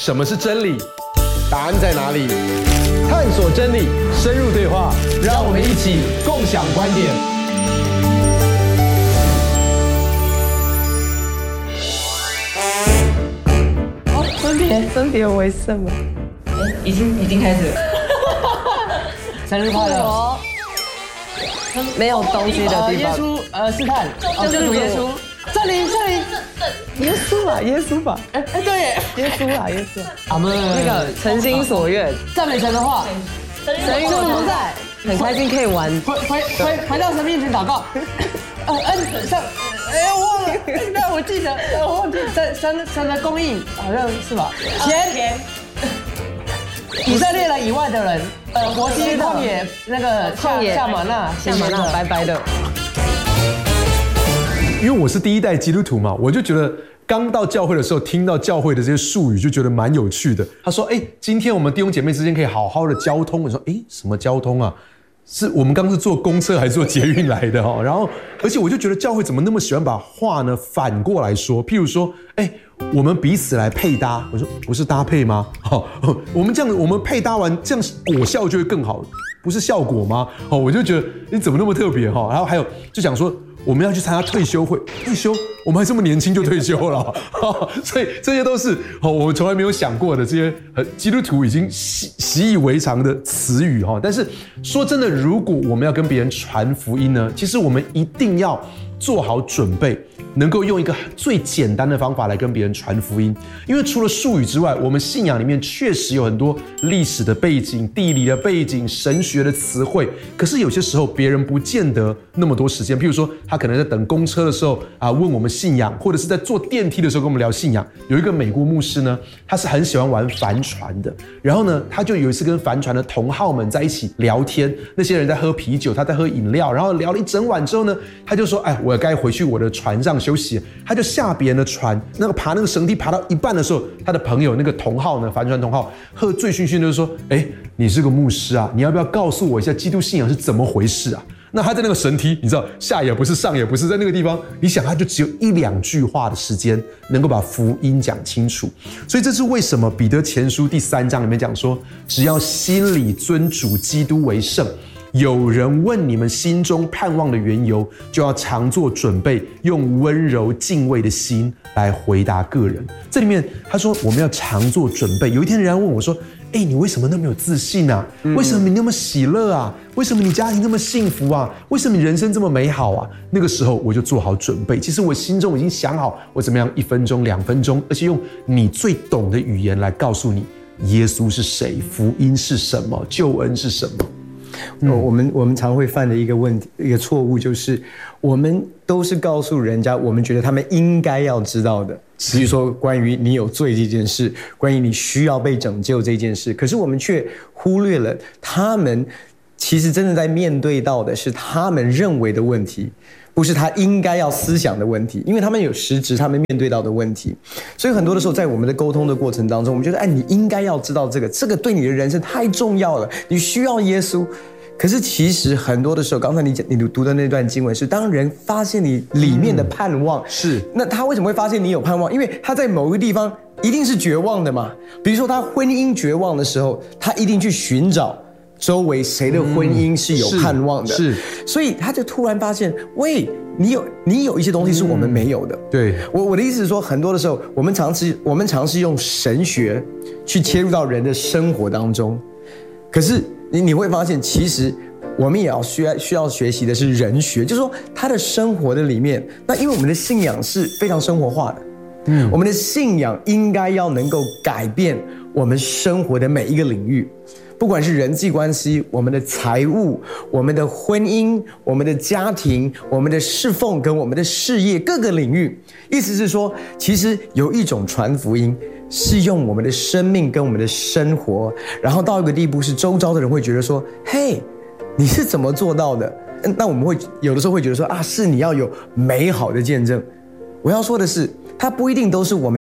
什么是真理？答案在哪里？探索真理，深入对话，让我们一起共享观点。 分别为圣吗？ 已经开始了。生日快乐！ 没有东西的地方。 耶稣试探，救主耶稣，这里， 耶稣吧。 对耶， 耶稣啦，耶稣。 阿们。 那个诚心所愿， 赞美神的话， 神与我同在，很开心可以玩。 回到神面前祷告。我忘了，但我记得，我忘记神的供应好像是吧？钱。以色列人以外的人，摩西旷野那个夏玛纳白白的。 因为我是第一代基督徒嘛，我就觉得刚到教会的时候，听到教会的这些术语，就觉得蛮有趣的。他说：“今天我们弟兄姐妹之间可以好好的交通。”我说：“什么交通啊？是我们刚是坐公车还是坐捷运来的哈？”然后，而且我就觉得教会怎么那么喜欢把话呢反过来说？譬如说，我们彼此来配搭。我说不是搭配吗？我们这样，我们配搭完，这样果效就会更好，不是效果吗？我就觉得你怎么那么特别哈？然后还有就讲说我们要去参加退休会，退休我们还这么年轻就退休了，所以这些都是我们从来没有想过的这些基督徒已经习以为常的词语哈。但是说真的，如果我们要跟别人传福音呢，其实我们一定要做好准备，能够用一个最简单的方法来跟别人传福音。因为除了术语之外，我们信仰里面确实有很多历史的背景、地理的背景、神学的词汇。可是有些时候别人不见得那么多时间，譬如说他可能在等公车的时候问我们信仰，或者是在坐电梯的时候跟我们聊信仰。有一个美国牧师呢，他是很喜欢玩帆船的，然后呢，他就有一次跟帆船的同好们在一起聊天，那些人在喝啤酒，他在喝饮料，然后聊了一整晚之后呢，他就说：“我该回去我的船上休息。”他就下别人的船，爬那个绳梯爬到一半的时候，他的朋友那个同好呢，帆船同好喝醉醺醺的就说：“你是个牧师啊，你要不要告诉我一下基督信仰是怎么回事啊？”那他在那个绳梯，你知道下也不是上也不是，在那个地方，你想他就只有1-2句话的时间，能够把福音讲清楚。所以这是为什么彼得前书第3章里面讲说，只要心里尊主基督为圣。有人问你们心中盼望的缘由，就要常做准备，用温柔敬畏的心来回答个人。这里面他说我们要常做准备。有一天人家问我说：“你为什么那么有自信啊？为什么你那么喜乐啊？为什么你家庭那么幸福啊？为什么你人生这么美好啊？”那个时候我就做好准备。其实我心中已经想好，我怎么样1分钟、2分钟，而且用你最懂的语言来告诉你耶稣是谁，福音是什么，救恩是什么。 我们常会犯的一个问题，一个错误，就是我们都是告诉人家我们觉得他们应该要知道的，比如说关于你有罪这件事，关于你需要被拯救这件事，可是我们却忽略了他们其实真的在面对到的是他们认为的问题，不是他应该要思想的问题，因为他们有实质他们面对到的问题。所以很多的时候在我们的沟通的过程当中，我们觉得你应该要知道这个对你的人生太重要了，你需要耶稣。可是其实很多的时候，刚才你读的那段经文是，当人发现你里面的盼望， 是那他为什么会发现你有盼望？因为他在某个地方一定是绝望的嘛。比如说他婚姻绝望的时候，他一定去寻找周围谁的婚姻是有盼望的， 是， 所以他就突然发现，喂，你有一些东西是我们没有的。 对， 我的意思是说，很多的时候，我们尝试用神学去切入到人的生活当中，可是你会发现，其实我们也要需要学习的是人学，就是说他的生活的里面，那因为我们的信仰是非常生活化的，我们的信仰应该要能够改变我们生活的每一个领域。不管是人际关系、我们的财务、我们的婚姻、我们的家庭、我们的侍奉跟我们的事业各个领域，意思是说，其实有一种传福音是用我们的生命跟我们的生活，然后到一个地步是周遭的人会觉得说，嘿，你是怎么做到的？那我们会有的时候会觉得说，是你要有美好的见证。我要说的是，它不一定都是我们